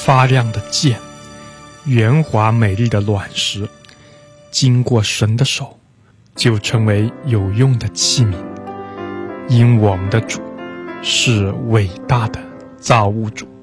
发亮的剑，圆滑美丽的卵石，经过神的手，就成为有用的器皿。因我们的主是伟大的造物主。